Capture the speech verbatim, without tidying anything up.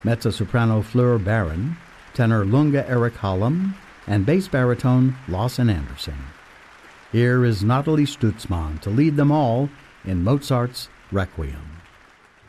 mezzo-soprano Fleur Baron, tenor Lunga Eric Hallam, and bass baritone Lawson Anderson. Here is Nathalie Stutzmann to lead them all in Mozart's Requiem.